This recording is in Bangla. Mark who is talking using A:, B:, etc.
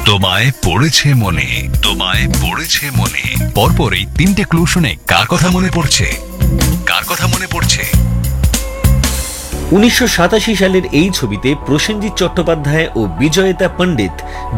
A: তোমায় পড়েছে মনে, তোমায় পড়েছে মনে। পরপরই তিনটে ক্লু শুনে কার কথা মনে পড়ছে? কার কথা মনে পড়ছে?
B: 1987 সালের এই ছবিতে প্রসেনজিৎ চট্টোপাধ্যায় ও বিজয়িতা পণ্ডিত